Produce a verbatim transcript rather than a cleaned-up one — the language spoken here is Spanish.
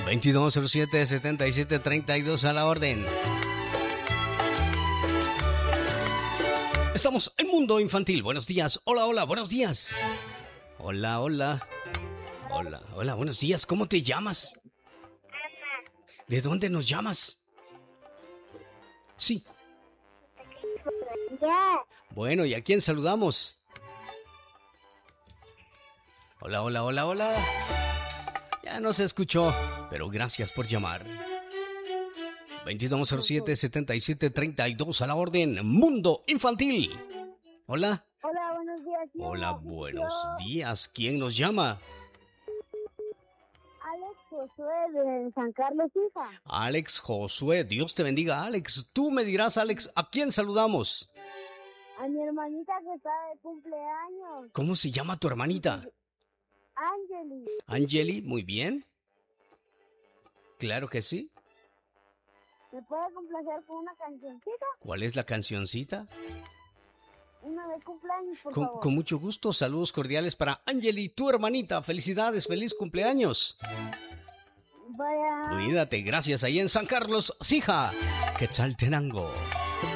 veintidós cero siete, setenta y siete treinta y dos a la orden. Estamos en Mundo Infantil. Buenos días. Hola, hola, buenos días. Hola, hola. Hola, hola, buenos días. ¿Cómo te llamas? Ana. ¿De dónde nos llamas? Sí. Ya. Bueno, ¿y a quién saludamos? Hola, hola, hola, hola. Ya no se escuchó, pero gracias por llamar. veintidós cero siete, setenta y siete treinta y dos a la orden. Mundo Infantil. Hola. Hola, buenos días. Tío. Hola, buenos Yo, días. ¿Quién nos llama? Alex Josué de San Carlos, hija. Alex Josué. Dios te bendiga, Alex. Tú me dirás, Alex, ¿a quién saludamos? A mi hermanita que está de cumpleaños. ¿Cómo se llama tu hermanita? Angeli. Angeli, muy bien. Claro que sí. ¿Me puede complacer con una cancioncita? ¿Cuál es la cancioncita? Una de cumpleaños, por Con, favor. con mucho gusto, saludos cordiales para Angeli, tu hermanita. Felicidades, feliz cumpleaños. Vaya. Cuídate, gracias ahí en San Carlos, Sija, Quetzaltenango.